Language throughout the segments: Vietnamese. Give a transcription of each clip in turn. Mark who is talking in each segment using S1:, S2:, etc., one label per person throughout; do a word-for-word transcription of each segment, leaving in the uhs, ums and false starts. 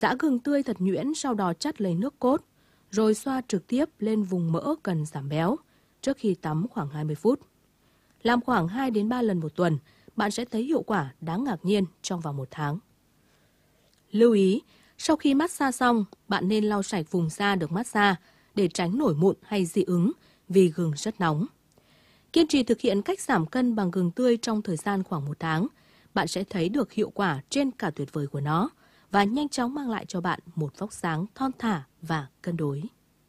S1: Giã gừng tươi thật nhuyễn, sau đó chắt lấy nước cốt, rồi xoa trực tiếp lên vùng mỡ cần giảm béo trước khi tắm khoảng hai mươi phút. Làm khoảng hai đến ba lần một tuần, bạn sẽ thấy hiệu quả đáng ngạc nhiên trong vòng một tháng. Lưu ý, sau khi massage xong, bạn nên lau sạch vùng da được massage để tránh nổi mụn hay dị ứng vì gừng rất nóng. Kiên trì thực hiện cách giảm cân bằng gừng tươi trong thời gian khoảng một tháng, bạn sẽ thấy được hiệu quả trên cả tuyệt vời của nó và nhanh chóng mang lại cho bạn một vóc dáng thon thả và cân đối.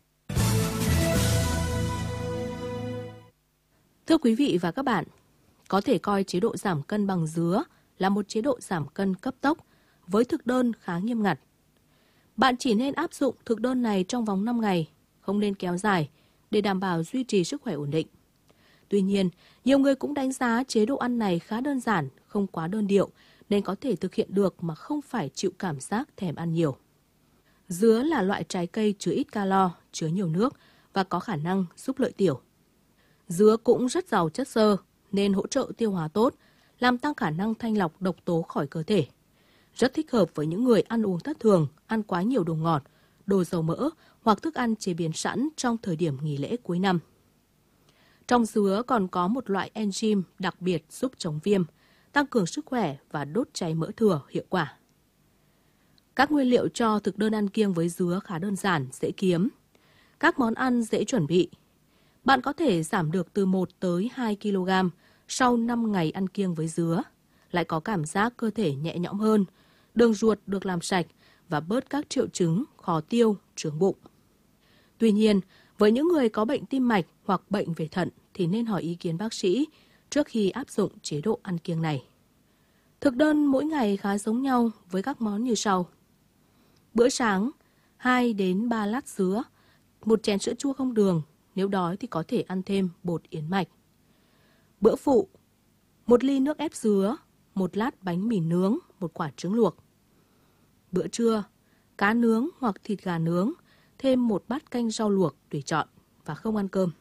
S1: Thưa quý vị và các bạn, có thể coi chế độ giảm cân bằng dứa là một chế độ giảm cân cấp tốc với thực đơn khá nghiêm ngặt. Bạn chỉ nên áp dụng thực đơn này trong vòng năm ngày, không nên kéo dài để đảm bảo duy trì sức khỏe ổn định. Tuy nhiên, nhiều người cũng đánh giá chế độ ăn này khá đơn giản, không quá đơn điệu, nên có thể thực hiện được mà không phải chịu cảm giác thèm ăn nhiều. Dứa là loại trái cây chứa ít calo, chứa nhiều nước và có khả năng giúp lợi tiểu. Dứa cũng rất giàu chất xơ nên hỗ trợ tiêu hóa tốt, làm tăng khả năng thanh lọc độc tố khỏi cơ thể. Rất thích hợp với những người ăn uống thất thường, ăn quá nhiều đồ ngọt, đồ dầu mỡ hoặc thức ăn chế biến sẵn trong thời điểm nghỉ lễ cuối năm. Trong dứa còn có một loại enzyme đặc biệt giúp chống viêm, tăng cường sức khỏe và đốt cháy mỡ thừa hiệu quả. Các nguyên liệu cho thực đơn ăn kiêng với dứa khá đơn giản, dễ kiếm. Các món ăn dễ chuẩn bị. Bạn có thể giảm được từ một tới hai ki lô gam sau năm ngày ăn kiêng với dứa, lại có cảm giác cơ thể nhẹ nhõm hơn, đường ruột được làm sạch và bớt các triệu chứng khó tiêu, chướng bụng. Tuy nhiên, với những người có bệnh tim mạch hoặc bệnh về thận thì nên hỏi ý kiến bác sĩ trước khi áp dụng chế độ ăn kiêng này. Thực đơn mỗi ngày khá giống nhau với các món như sau. Bữa sáng, hai đến ba lát dứa, một chén sữa chua không đường, nếu đói thì có thể ăn thêm bột yến mạch. Bữa phụ, một ly nước ép dứa, một lát bánh mì nướng, một quả trứng luộc. Bữa trưa, cá nướng hoặc thịt gà nướng, thêm một bát canh rau luộc tùy chọn và không ăn cơm.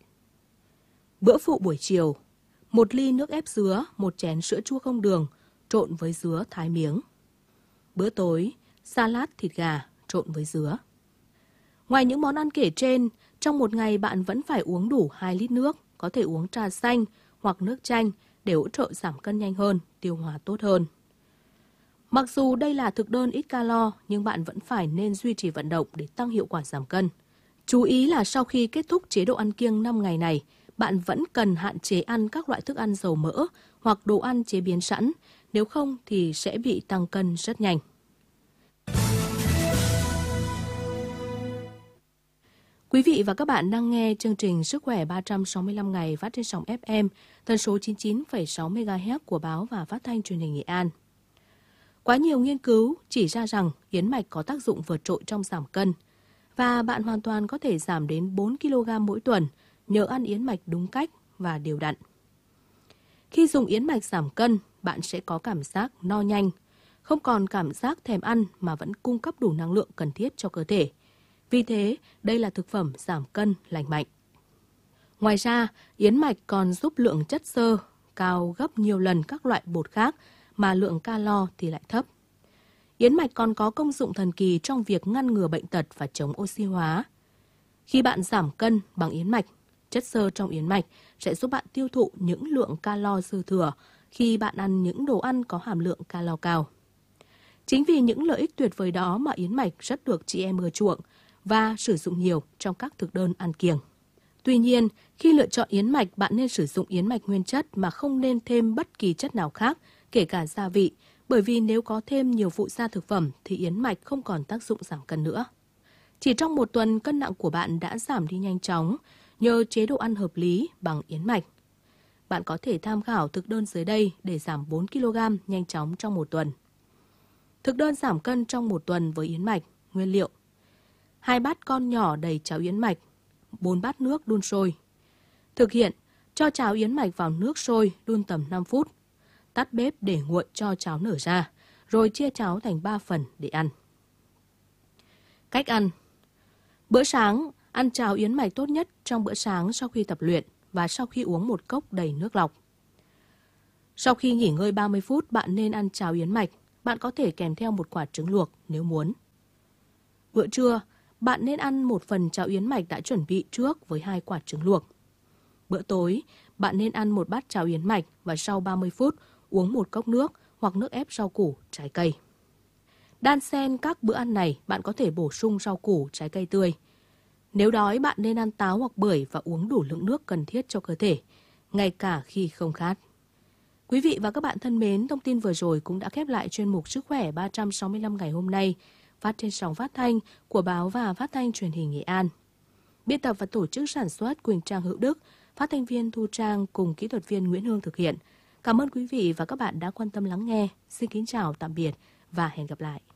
S1: Bữa phụ buổi chiều, một ly nước ép dứa, một chén sữa chua không đường, trộn với dứa thái miếng. Bữa tối, salad thịt gà, trộn với dứa. Ngoài những món ăn kể trên, trong một ngày bạn vẫn phải uống đủ hai lít nước, có thể uống trà xanh hoặc nước chanh để hỗ trợ giảm cân nhanh hơn, tiêu hóa tốt hơn. Mặc dù đây là thực đơn ít calo, nhưng bạn vẫn phải nên duy trì vận động để tăng hiệu quả giảm cân. Chú ý là sau khi kết thúc chế độ ăn kiêng năm ngày này, bạn vẫn cần hạn chế ăn các loại thức ăn dầu mỡ hoặc đồ ăn chế biến sẵn, nếu không thì sẽ bị tăng cân rất nhanh. Quý vị và các bạn đang nghe chương trình Sức khỏe ba trăm sáu mươi lăm ngày phát trên sóng ép em, tần số chín mươi chín phẩy sáu mê ga héc của báo và phát thanh truyền hình Nghệ An. Quá nhiều nghiên cứu chỉ ra rằng yến mạch có tác dụng vượt trội trong giảm cân và bạn hoàn toàn có thể giảm đến bốn ki lô gam mỗi tuần nhờ ăn yến mạch đúng cách và đều đặn. Khi dùng yến mạch giảm cân, bạn sẽ có cảm giác no nhanh, không còn cảm giác thèm ăn mà vẫn cung cấp đủ năng lượng cần thiết cho cơ thể. Vì thế, đây là thực phẩm giảm cân lành mạnh. Ngoài ra, yến mạch còn giúp lượng chất xơ cao gấp nhiều lần các loại bột khác mà lượng calo thì lại thấp. Yến mạch còn có công dụng thần kỳ trong việc ngăn ngừa bệnh tật và chống oxy hóa. Khi bạn giảm cân bằng yến mạch, chất xơ trong yến mạch sẽ giúp bạn tiêu thụ những lượng calo dư thừa khi bạn ăn những đồ ăn có hàm lượng calo cao. Chính vì những lợi ích tuyệt vời đó mà yến mạch rất được chị em ưa chuộng và sử dụng nhiều trong các thực đơn ăn kiêng. Tuy nhiên, khi lựa chọn yến mạch, bạn nên sử dụng yến mạch nguyên chất mà không nên thêm bất kỳ chất nào khác, kể cả gia vị, bởi vì nếu có thêm nhiều phụ gia thực phẩm thì yến mạch không còn tác dụng giảm cân nữa. Chỉ trong một tuần, cân nặng của bạn đã giảm đi nhanh chóng nhờ chế độ ăn hợp lý bằng yến mạch. Bạn có thể tham khảo thực đơn dưới đây để giảm bốn ki lô gam nhanh chóng trong một tuần. Thực đơn giảm cân trong một tuần với yến mạch. Nguyên liệu: hai bát con nhỏ đầy cháo yến mạch, bốn bát nước đun sôi. Thực hiện: cho cháo yến mạch vào nước sôi đun tầm năm phút. Tắt bếp để nguội cho cháo nở ra, rồi chia cháo thành ba phần để ăn. Cách ăn: bữa sáng, ăn cháo yến mạch tốt nhất trong bữa sáng sau khi tập luyện và sau khi uống một cốc đầy nước lọc. Sau khi nghỉ ngơi ba mươi phút, bạn nên ăn cháo yến mạch. Bạn có thể kèm theo một quả trứng luộc nếu muốn. Bữa trưa, bạn nên ăn một phần cháo yến mạch đã chuẩn bị trước với hai quả trứng luộc. Bữa tối, bạn nên ăn một bát cháo yến mạch và sau ba mươi phút uống một cốc nước hoặc nước ép rau củ, trái cây. Đan xen các bữa ăn này, bạn có thể bổ sung rau củ, trái cây tươi. Nếu đói, bạn nên ăn táo hoặc bưởi và uống đủ lượng nước cần thiết cho cơ thể, ngay cả khi không khát. Quý vị và các bạn thân mến, thông tin vừa rồi cũng đã khép lại chuyên mục Sức khỏe ba trăm sáu mươi lăm ngày hôm nay, phát trên sóng phát thanh của Báo và Phát thanh Truyền hình Nghệ An. Biên tập và tổ chức sản xuất Quỳnh Trang Hữu Đức, phát thanh viên Thu Trang cùng kỹ thuật viên Nguyễn Hương thực hiện. Cảm ơn quý vị và các bạn đã quan tâm lắng nghe. Xin kính chào, tạm biệt và hẹn gặp lại.